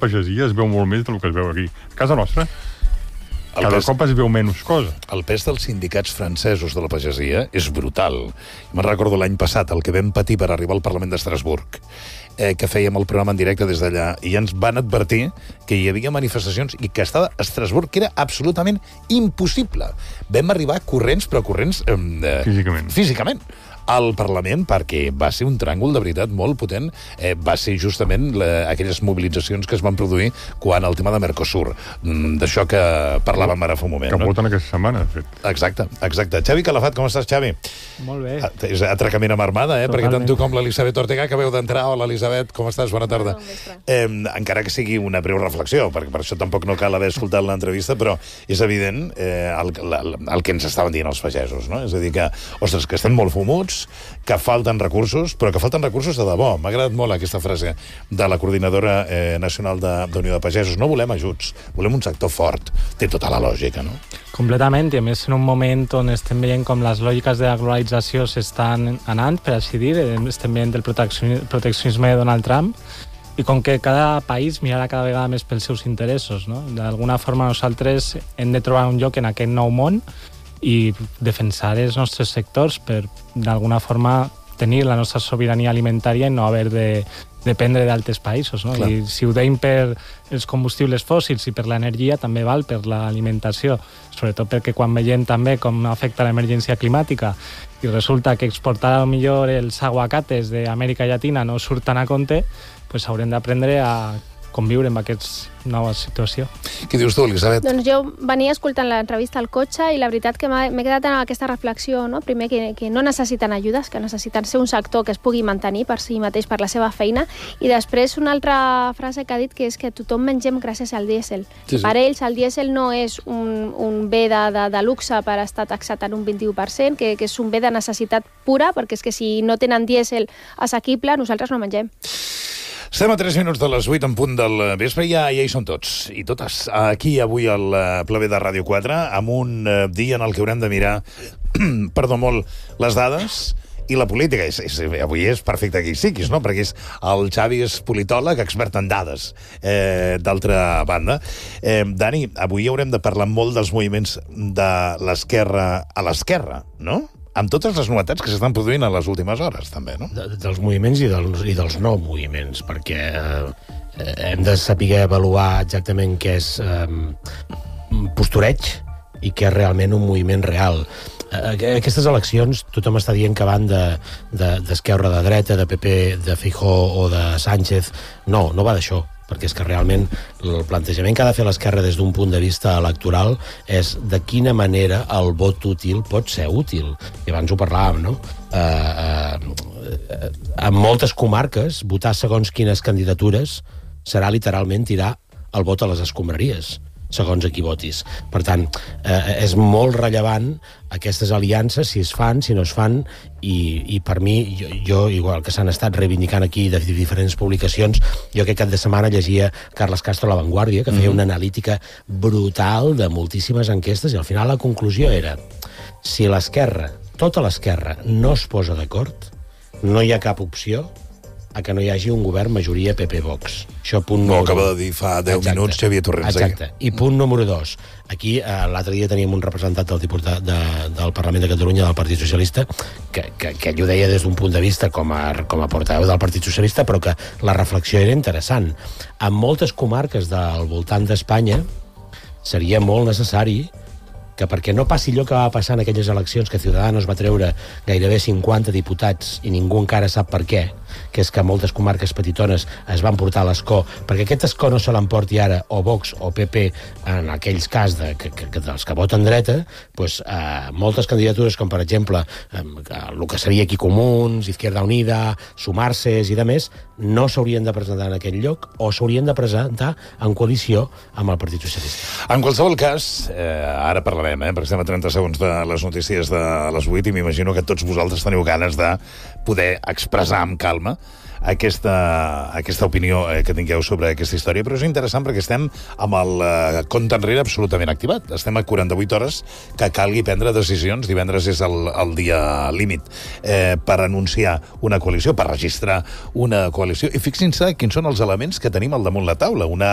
pagesia es veu molt més del que es veu aquí. A casa nostra, cada cop es veu menys cosa. El pes dels sindicats francesos de la pagesia és brutal. Me'n recordo l'any passat, el que vam patir per arribar al Parlament d'Estrasburg, que fèiem el programa en directe des d'allà, i ja ens van advertir que hi havia manifestacions i que estar a Estrasburg que era absolutament impossible. Vam arribar corrents, però corrents... Físicament. Al Parlament, perquè va ser un tràngol de veritat molt potent, va ser justament aquelles mobilitzacions que es van produir quan el tema de Mercosur, d'això que parlàvem ara fa un moment. Que voten aquesta setmana, de fet. Exacte. Xavi Calafat, com estàs, Xavi? Molt bé. És atracament amb armada, perquè tant tu com l'Elisabet Ortega acabeu d'entrar. Hola, Elisabet, com estàs? Bona tarda. Encara que sigui una breu reflexió, perquè per això tampoc no cal haver escoltat l'entrevista, però és evident el que ens estaven dient els pagesos, no? És a dir que, ostres, que estem molt fumuts, que falten recursos, però que falten recursos de debò. M'ha agradat molt aquesta frase de la Coordinadora Nacional d'Unió de Pagesos. No volem ajuts, volem un sector fort. Té tota la lògica, no? Completament, i a més en un moment on estem veient com les lògiques de la globalització s'estan anant, per així dir, estem veient el proteccionisme de Donald Trump, i com que cada país mirarà cada vegada més pels seus interessos, no? D'alguna forma nosaltres hem de trobar un lloc en aquest nou món i defensar els nostres sectors per, d'alguna forma, tenir la nostra sobirania alimentària i no haver de dependre d'altres països, no? Clar. I si ho deim per els combustibles fòssils i per l'energia, també val per l'alimentació, sobretot perquè quan veiem també com afecta l'emergència climàtica i resulta que exportar millor els aguacates d'Amèrica Llatina no surten a compte, pues haurem d'aprendre a conviure amb aquesta nova situació. Què dius tu, Elisabet? Doncs jo venia escoltant l'entrevista al cotxe i la veritat que m'he quedat en aquesta reflexió, no? Primer, que no necessiten ajudes, que necessiten ser un sector que es pugui mantenir per si mateix, per la seva feina, i després una altra frase que ha dit, que és que tothom mengem gràcies al dièsel. Sí. Per ells el dièsel no és un bé de luxe per estar taxat en un 21%, que és un bé de necessitat pura, perquè és que si no tenen dièsel assequible, nosaltres no mengem. Estem a 3 minuts de les 8 en punt del vespre i ja hi són tots i totes. Aquí avui al Ple de Ràdio 4, amb un dia en el que haurem de mirar, molt les dades i la política. Avui és perfecte que hi siguis, no? Perquè el Xavi és politòleg, expert en dades. D'altra banda, Dani, avui haurem de parlar molt dels moviments de l'esquerra a l'esquerra, no? Amb totes les novetats que s'estan produint a les últimes hores, també, no? Dels moviments i dels no moviments, perquè hem de saber avaluar exactament què és postureig i què és realment un moviment real. Aquestes eleccions, tothom està dient que van d'esquerra, de dreta, de PP, de Feijóo o de Sánchez. No va d'això, perquè és que realment el plantejament que ha de fer l'esquerra des d'un punt de vista electoral és de quina manera el vot útil pot ser útil. I abans ho parlàvem, no? En moltes comarques, votar segons quines candidatures serà literalment tirar el vot a les escombraries, segons a qui votis. Per tant, és molt rellevant aquestes aliances, si es fan, si no es fan, i per mi, jo igual que s'han estat reivindicant aquí de diferents publicacions, jo aquest cap de setmana llegia Carles Castro a La Vanguardia, que feia una analítica brutal de moltíssimes enquestes, i al final la conclusió era: si l'esquerra, tota l'esquerra, no es posa d'acord, no hi ha cap opció a que no hi hagi un govern majoria PP-Vox. Això punt número 1. Acaba de dir fa 10 minuts Xavier Torrents. Exacte. I punt número 2. Aquí, l'altre dia teníem un representant del diputat del Parlament de Catalunya, del Partit Socialista, que ell ho deia des d'un punt de vista com a portaveu del Partit Socialista, però que la reflexió era interessant. En moltes comarques del voltant d'Espanya seria molt necessari que, perquè no passi allò que va passar en aquelles eleccions, que Ciudadanos va treure gairebé 50 diputats i ningú encara sap per què, que és que moltes comarques petitones es van portar a l'escó, perquè aquest escó no se l'emporti ara o Vox o PP, en aquells cas dels que voten dreta, doncs, moltes candidatures, com per exemple el que seria aquí Comuns, Izquierda Unida, Sumarses i de més, no s'haurien de presentar en aquell lloc o s'haurien de presentar en coalició amb el Partit Socialista. En qualsevol cas, ara parlarem, perquè estem a 30 segons de les notícies de les 8 i m'imagino que tots vosaltres teniu ganes de poder expressar amb calma aquesta opinió que tingueu sobre aquesta història, però és interessant perquè estem amb el compte enrere absolutament activat. Estem a 48 hores que calgui prendre decisions. Divendres és el dia límit per anunciar una coalició, per registrar una coalició. I fixin-se quins són els elements que tenim al damunt la taula. Una